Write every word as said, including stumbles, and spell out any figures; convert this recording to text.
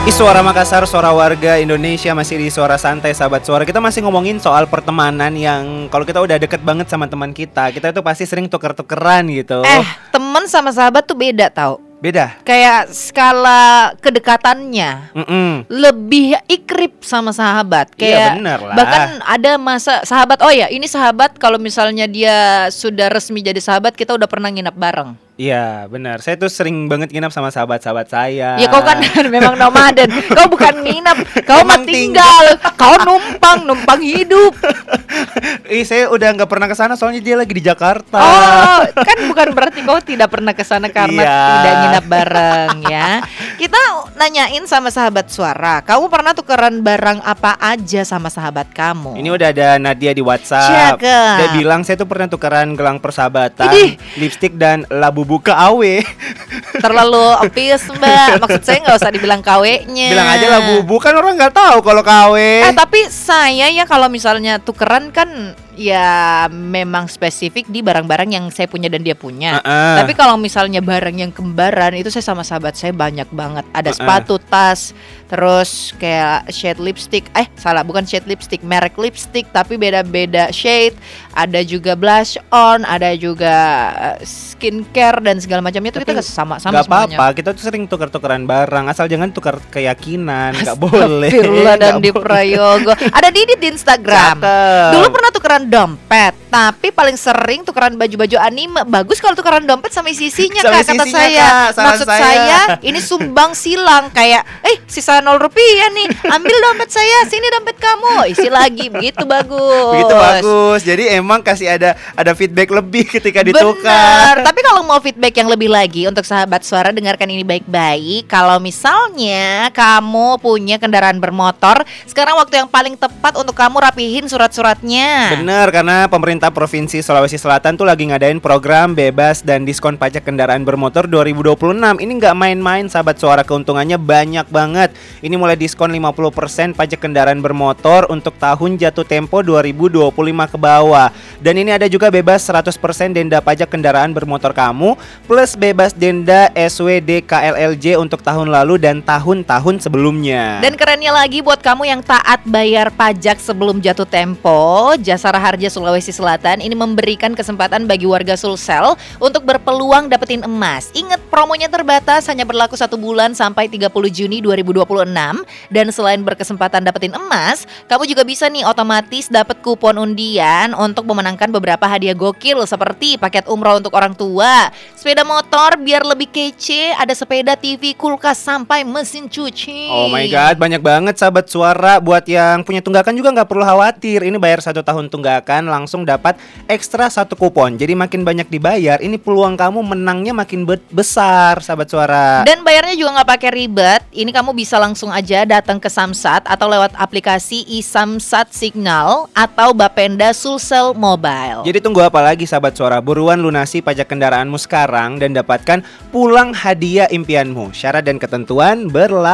Suara Makassar, suara warga Indonesia, masih di Suara Santai Sahabat Suara. Kita masih ngomongin soal pertemanan yang kalau kita udah deket banget sama teman kita, kita itu pasti sering tuker-tukeran gitu. Eh, temen sama sahabat tuh beda tau. Beda? Kayak skala kedekatannya Mm-mm. lebih ikrip sama sahabat. Kayak Iya bener lah. bahkan ada masa sahabat, oh ya ini sahabat kalau misalnya dia sudah resmi jadi sahabat, kita udah pernah nginep bareng. Iya benar, saya tuh sering banget nginap sama sahabat-sahabat saya. Ya kau kan memang nomaden. Kau bukan nginap, kau mah Emang tinggal. Kau numpang, numpang hidup. Ih, saya udah nggak pernah kesana soalnya dia lagi di Jakarta. Oh, kan bukan berarti kau tidak pernah kesana karena Iya. tidak nginap bareng ya. Kita nanyain sama sahabat suara, kamu pernah tukeran barang apa aja sama sahabat kamu? Ini udah ada Nadia di WhatsApp. Cakep. Dia bilang saya tuh pernah tukeran gelang persahabatan, Idih. lipstik dan labu buka A W. Terlalu obvious mbak. Maksud saya nggak usah dibilang K W-nya. Bilang aja labu bukan, orang nggak tahu kalau K W. Eh tapi saya ya kalau misalnya tukeran kan ya memang spesifik di barang-barang yang saya punya dan dia punya. Uh-uh. Tapi kalau misalnya barang yang kembaran itu saya sama sahabat saya banyak banget. Ada Uh-uh. sepatu, tas, terus kayak shade lipstick. Eh salah, bukan shade lipstick, merek lipstick tapi beda-beda shade. Ada juga blush on, ada juga uh, skincare dan segala macamnya itu kita sama-sama Gak semuanya. apa-apa, kita tuh sering tukar-tukaran barang, asal jangan tukar keyakinan, nggak boleh. Astagfirullah dan Nggak di boleh. Prayogo. Ada Didit di Instagram. Cakep. Dulu pernah tukeran dompet, tapi paling sering tukeran baju-baju anime. Bagus kalau tukeran dompet sama isi-isinya Sama Kak, kata isi-isinya, saya. Kak, saran Maksud saya. saya ini sumbang silang kayak, eh sisa nol rupiah nih, ambil dompet saya, sini dompet kamu, isi lagi, begitu bagus. Begitu bagus. Jadi emang kasih ada ada feedback lebih ketika ditukar. Benar. Tapi kalau mau feedback yang lebih lagi untuk sahabat suara, dengarkan ini baik-baik. Kalau misalnya kamu punya kendaraan bermotor, sekarang waktu yang paling tepat untuk kamu rapihin surat-suratnya. Bener, karena pemerintah Provinsi Sulawesi Selatan tuh lagi ngadain program bebas dan diskon pajak kendaraan bermotor dua ribu dua puluh enam. Ini nggak main-main sahabat suara, keuntungannya banyak banget. Ini mulai diskon lima puluh persen pajak kendaraan bermotor untuk tahun jatuh tempo dua ribu dua puluh lima ke bawah. Dan ini ada juga bebas seratus persen denda pajak kendaraan bermotor kamu, plus bebas denda S W D K L L J untuk tahun lalu dan tahun-tahun sebelumnya. Dan kerennya lagi buat kamu yang taat bayar pajak sebelum jatuh tempo, Jasara Harja Sulawesi Selatan ini memberikan kesempatan bagi warga Sulsel untuk berpeluang dapetin emas. Ingat, promonya terbatas, hanya berlaku satu bulan sampai tiga puluh Juni dua ribu dua puluh enam. Dan selain berkesempatan dapetin emas, kamu juga bisa nih otomatis dapet kupon undian untuk memenangkan beberapa hadiah gokil seperti paket umroh untuk orang tua, sepeda motor biar lebih kece, ada sepeda, T V, kulkas, sampai mesin cuci. Oh my god, banyak banget sahabat suara. Buat yang punya tunggakan juga nggak perlu khawatir. Ini bayar satu tahun tunggakan langsung dapat ekstra satu kupon. Jadi makin banyak dibayar, ini peluang kamu menangnya makin be- besar sahabat suara. Dan bayarnya juga nggak pakai ribet. Ini kamu bisa langsung aja datang ke Samsat atau lewat aplikasi iSamsat Signal atau Bapenda Sulsel Mobile. Jadi tunggu apa lagi sahabat suara? Buruan lunasi pajak kendaraanmu sekarang dan dapatkan pulang hadiah impianmu. Syarat dan ketentuan berlaku.